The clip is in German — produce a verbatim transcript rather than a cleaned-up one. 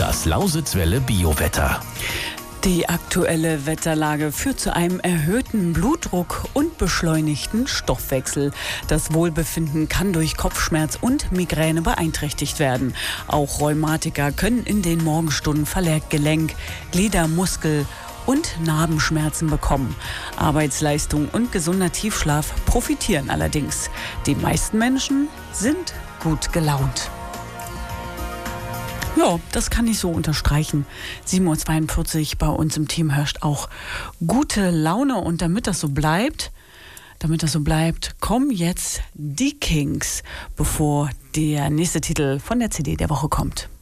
Das Lausitzwelle Biowetter. Die aktuelle Wetterlage führt zu einem erhöhten Blutdruck und beschleunigten Stoffwechsel. Das Wohlbefinden kann durch Kopfschmerz und Migräne beeinträchtigt werden. Auch Rheumatiker können in den Morgenstunden verlegt Gelenk, Glieder, Muskel und Narbenschmerzen bekommen. Arbeitsleistung und gesunder Tiefschlaf profitieren allerdings. Die meisten Menschen sind gut gelaunt. Ja, das kann ich so unterstreichen. sieben Uhr zweiundvierzig bei uns im Team herrscht auch gute Laune. Und damit das so bleibt, damit das so bleibt, kommen jetzt die Kings, bevor der nächste Titel von der C D der Woche kommt.